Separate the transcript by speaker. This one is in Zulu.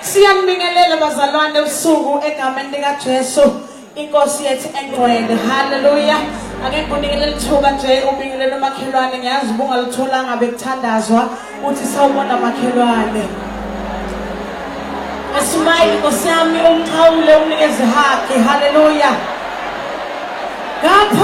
Speaker 1: Siyambingelela bazalwane usuku egameni lika Jesu inkosi yethu engcwele. Haleluya. Ake ngibingelela ithuba nje ubingelela umakhelwane ngiyazi ubungalitholanga bekuthandazwa uthi sawubona makhelwane. Asumay inkosi yami umkhawule unikeze haki. Haleluya.